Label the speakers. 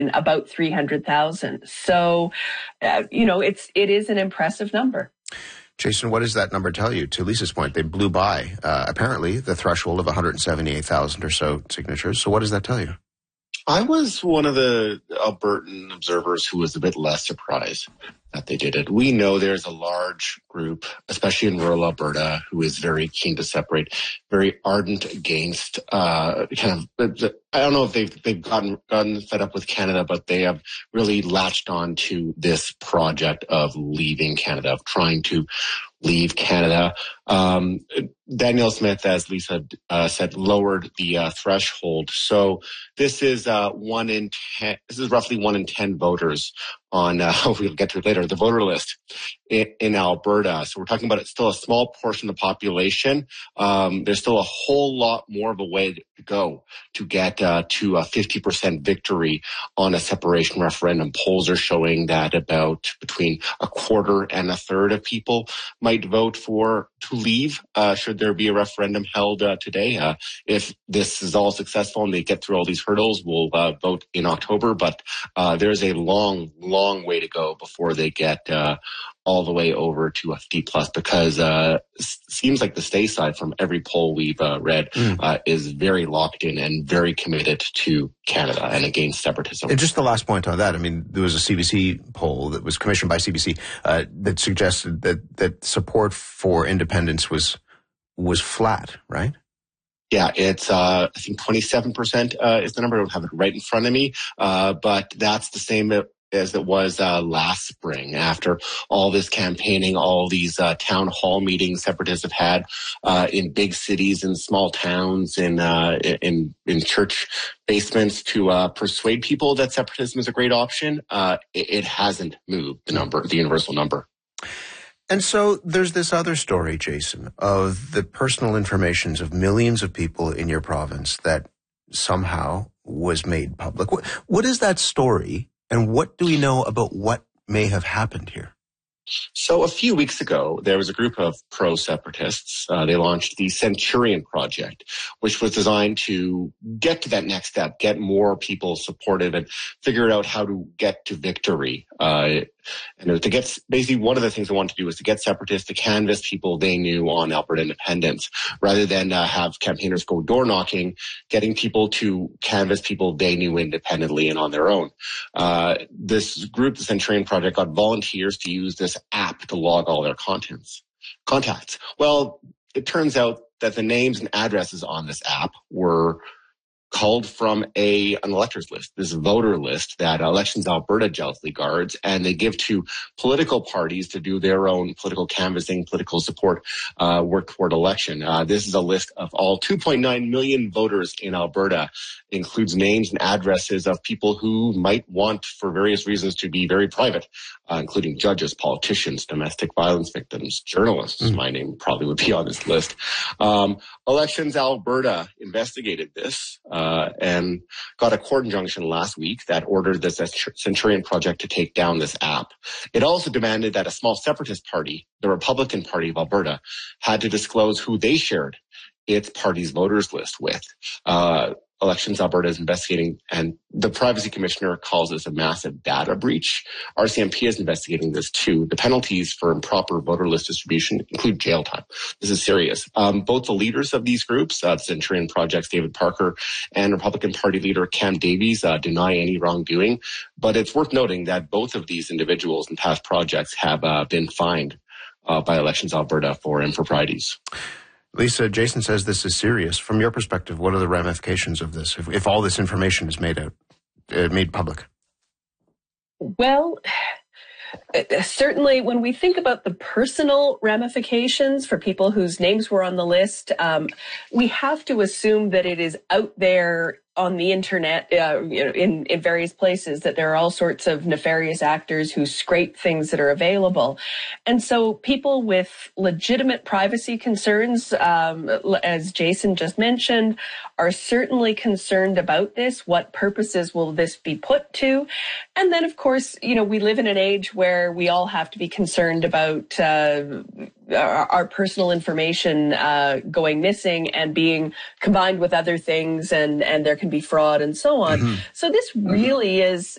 Speaker 1: about 300,000. So, it is an impressive number.
Speaker 2: Jason, what does that number tell you? To Lisa's point, they blew by, apparently, the threshold of 178,000 or so signatures. So what does that tell you?
Speaker 3: I was one of the Albertan observers who was a bit less surprised that they did it. We know there's a large group, especially in rural Alberta, who is very keen to separate, very ardent against I don't know if they've gotten fed up with Canada, but they have really latched on to this project of leaving Canada, of trying to leave Canada. Danielle Smith, as Lisa said, lowered the threshold. So this is 1 in 10. This is roughly 1 in 10 voters on, we'll get to it later, the voter list in Alberta. So we're talking about it's still a small portion of the population. There's still a whole lot more of a way to go to get to a 50% victory on a separation referendum. Polls are showing that about between a quarter and a third of people might vote to leave should there be a referendum held today. If this is all successful and they get through all these hurdles, we'll vote in October. But there's a long way to go before they get all the way over to a 50 plus, because seems like the stay side from every poll we've read is very locked in and very committed to Canada and against separatism.
Speaker 2: And just the last point on that, I mean, there was a CBC poll that was commissioned by CBC that suggested that support for independence was flat, right?
Speaker 3: Yeah, it's, I think 27% is the number. I don't have it right in front of me, but that's the same as it was last spring, after all this campaigning, all these town hall meetings separatists have had in big cities, in small towns, in church basements to persuade people that separatism is a great option. It hasn't moved the universal number.
Speaker 2: And so there's this other story, Jason, of the personal informations of millions of people in your province that somehow was made public. What is that story? And what do we know about what may have happened here?
Speaker 3: So a few weeks ago, there was a group of pro-separatists. They launched the Centurion Project, which was designed to get to that next step, get more people supportive and figure out how to get to victory. And to get, basically one of the things they wanted to do was to get separatists to canvass people they knew on Alberta independence, rather than have campaigners go door knocking, getting people to canvass people they knew independently and on their own. This group, the Centurion Project, got volunteers to use this app to log all their contacts. Well, it turns out that the names and addresses on this app were called from an electors list, this voter list that Elections Alberta jealously guards, and they give to political parties to do their own political canvassing, political support work toward election. This is a list of all 2.9 million voters in Alberta. It includes names and addresses of people who might want, for various reasons, to be very private, including judges, politicians, domestic violence victims, journalists. My name probably would be on this list. Elections Alberta investigated this and got a court injunction last week that ordered the Centurion Project to take down this app. It also demanded that a small separatist party, the Republican Party of Alberta, had to disclose who they shared its party's voters list with. Elections Alberta is investigating, and the Privacy Commissioner calls this a massive data breach. RCMP is investigating this too. The penalties for improper voter list distribution include jail time. This is serious. Both the leaders of these groups, Centurion Project's David Parker and Republican Party leader Cam Davies, deny any wrongdoing. But it's worth noting that both of these individuals in past projects have been fined by Elections Alberta for improprieties.
Speaker 2: Lisa, Jason says this is serious. From your perspective, what are the ramifications of this if all this information is made public?
Speaker 1: Well, certainly when we think about the personal ramifications for people whose names were on the list, we have to assume that it is out there on the internet, in various places, that there are all sorts of nefarious actors who scrape things that are available. And so people with legitimate privacy concerns, as Jason just mentioned, are certainly concerned about this. What purposes will this be put to? And then, of course, we live in an age where we all have to be concerned about our personal information going missing and being combined with other things, and there can be fraud and so on. So this really is